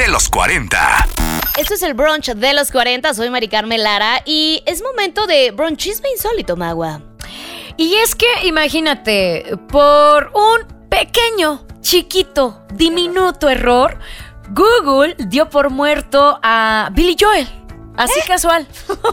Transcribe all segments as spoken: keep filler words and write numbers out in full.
de los cuarenta. Esto es el brunch de los cuarenta, soy Mari Carmen Lara y es momento de brunchisme insólito, Magua. Y es que, imagínate, por un pequeño, chiquito, diminuto error, Google dio por muerto a Billy Joel. Así ¿Eh? Casual.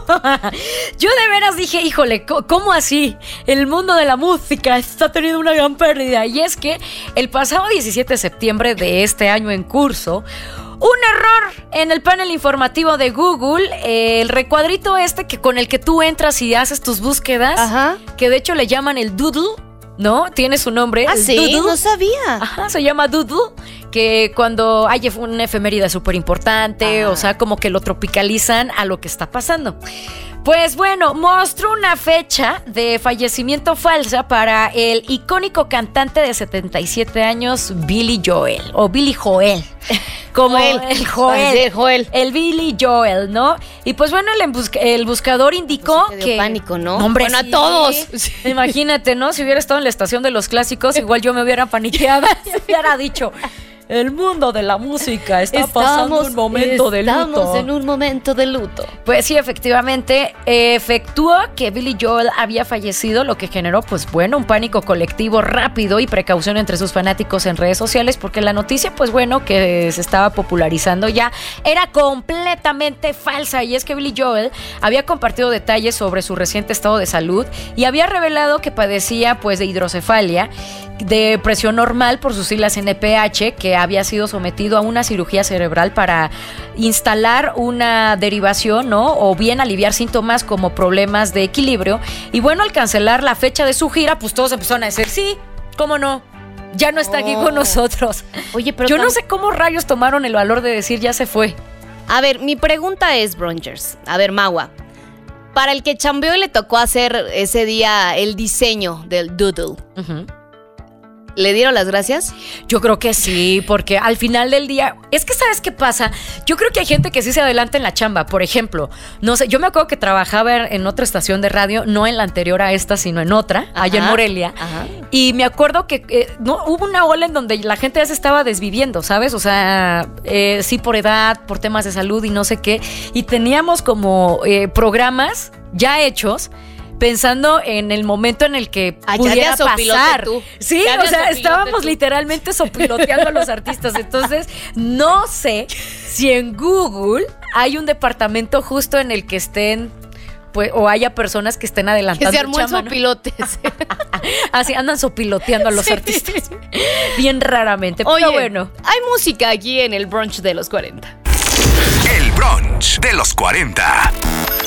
Yo de veras dije, híjole, ¿cómo así? El mundo de la música está teniendo una gran pérdida. Y es que el pasado diecisiete de septiembre de este año en curso, un error en el panel informativo de Google, eh, el recuadrito este que con el que tú entras y haces tus búsquedas, Ajá. que de hecho le llaman el doodle, ¿no? Tiene su nombre. ¿Ah, sí? Doodle. No sabía. Ajá, se llama doodle, que cuando hay una efeméride súper importante, o sea, como que lo tropicalizan a lo que está pasando. Pues bueno, mostró una fecha de fallecimiento falsa para el icónico cantante de setenta y siete años, Billy Joel, o Billy Joel. Como Joel. el Joel, sí, Joel. El Billy Joel, ¿no? Y pues bueno, el, embus- el buscador indicó pues que... pánico, ¿no? Hombre, bueno, sí. a todos. Sí. Imagínate, ¿no? Si hubiera estado en la estación de los clásicos, igual yo me hubiera paniqueado. Hubiera dicho... El mundo de la música está estamos, pasando un momento de luto. Estamos en un momento de luto. Pues sí, efectivamente, efectuó que Billy Joel había fallecido, lo que generó, pues bueno, un pánico colectivo rápido y precaución entre sus fanáticos en redes sociales, porque la noticia, pues bueno, que se estaba popularizando ya era completamente falsa. Y es que Billy Joel había compartido detalles sobre su reciente estado de salud y había revelado que padecía, pues, de hidrocefalia, de presión normal por sus siglas N P H, que había sido sometido a una cirugía cerebral para instalar una derivación, ¿no? O bien aliviar síntomas como problemas de equilibrio. Y bueno, al cancelar la fecha de su gira, pues todos empezaron a decir, sí, ¿cómo no? Ya no está oh. aquí con nosotros. Oye, pero yo tan... no sé cómo rayos tomaron el valor de decir ya se fue. A ver, mi pregunta es, Brunchers, a ver, Magua, para el que chambeó y le tocó hacer ese día el diseño del doodle, uh-huh. ¿le dieron las gracias? Yo creo que sí, porque al final del día, es que ¿sabes qué pasa? Yo creo que hay gente que sí se adelanta en la chamba. Por ejemplo, no sé, yo me acuerdo que trabajaba en otra estación de radio, no en la anterior a esta, sino en otra, ajá, allá en Morelia. Ajá. Y me acuerdo que eh, no, hubo una ola en donde la gente ya se estaba desviviendo, ¿sabes? O sea, eh, sí por edad, por temas de salud y no sé qué. Y teníamos como eh, programas ya hechos, pensando en el momento en el que ah, pudiera pasar. Tú. Sí, o sea, estábamos tú. literalmente sopiloteando a los artistas. Entonces, no sé si en Google hay un departamento justo en el que estén, pues, o haya personas que estén adelantando. Que se armó el chama, sopilote. ¿no? Así andan sopiloteando a los sí. artistas. Bien raramente. Oye, pero bueno. Hay música aquí en el brunch de los cuarenta. El brunch de los cuarenta.